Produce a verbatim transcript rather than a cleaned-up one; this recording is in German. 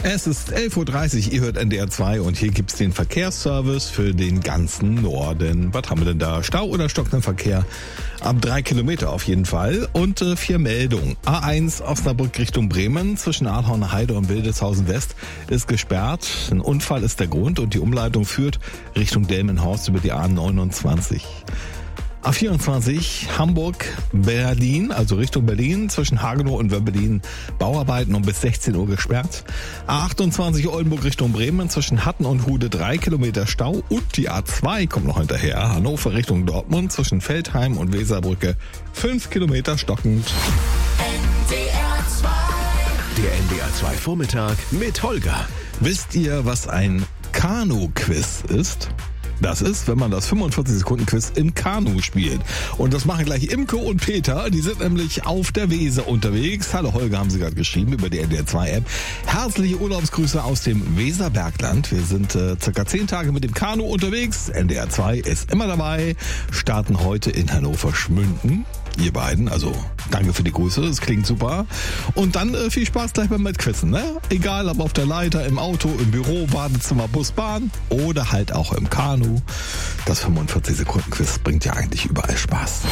Es ist elf Uhr dreißig, ihr hört N D R zwei und hier gibt's den Verkehrsservice für den ganzen Norden. Was haben wir denn da? Stau oder stockender Verkehr? Ab drei Kilometer auf jeden Fall. Und äh, vier Meldungen. A eins Osnabrück Richtung Bremen zwischen Adhorner Heide und Wildeshausen West ist gesperrt. Ein Unfall ist der Grund und die Umleitung führt Richtung Delmenhorst über die A neunundzwanzig. A vierundzwanzig Hamburg-Berlin, also Richtung Berlin, zwischen Hagenow und Wöbbelin Bauarbeiten um bis sechzehn Uhr gesperrt. A achtundzwanzig Oldenburg Richtung Bremen, zwischen Hatten und Hude drei Kilometer Stau und die A zwei kommt noch hinterher. Hannover Richtung Dortmund, zwischen Feldheim und Weserbrücke fünf Kilometer stockend. N D R zwei. Der N D R zwei Vormittag mit Holger. Wisst ihr, was ein Kanu-Quiz ist? Das ist, wenn man das fünfundvierzig Sekunden Quiz im Kanu spielt. Und das machen gleich Imke und Peter. Die sind nämlich auf der Weser unterwegs. Hallo Holger, haben sie gerade geschrieben über die N D R zwei App. Herzliche Urlaubsgrüße aus dem Weserbergland. Wir sind äh, circa zehn Tage mit dem Kanu unterwegs. N D R zwei ist immer dabei. Starten heute in Hannover-Schmünden. Ihr beiden, also danke für die Grüße, das klingt super. Und dann äh, viel Spaß gleich beim Mitquizen, ne? Egal ob auf der Leiter, im Auto, im Büro, Badezimmer, Bus, Bahn oder halt auch im Kanu. Das fünfundvierzig Sekunden Quiz bringt ja eigentlich überall Spaß.